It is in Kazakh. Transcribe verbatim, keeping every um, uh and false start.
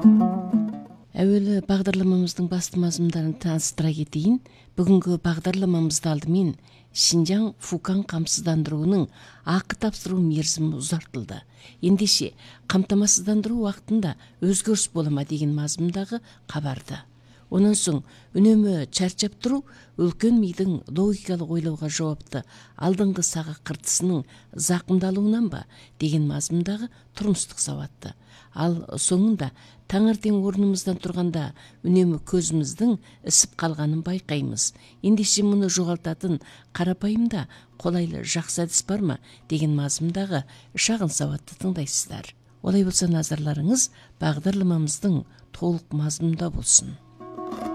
Әуелі бағдарламамыздың басты мазмұндарын таныстыра кетейін. Бүгінгі бағдарламамызды алдымен Шинжаң Фукан қамсыздандыруының ақы тапсыру мерзімі ұзартылды. Ендеше қамтамасыздандыру уақытында өзгеріс бола ма деген мазмұндағы хабарды. Онан соң үнемі чарчап тұру үлкен мидың логикалық ойлауға жауапты алдыңғы саға қыртысының зақымдалуынан ба деген мазмұндағы тұрмыстық сауатты. Ал соңында таңертең орнымыздан тұрғанда үнемі көзіміздің ісіп қалғанын байқаймыз. Ендеше мұны жоғалтатын қарапайымда қолайлы жақсы әдіс бар ма деген мазмұндағы шағын сауатты тыңдайсыздар. Олай болса назарларыңыз бағдарламамыздың толық мазмұнында болсын.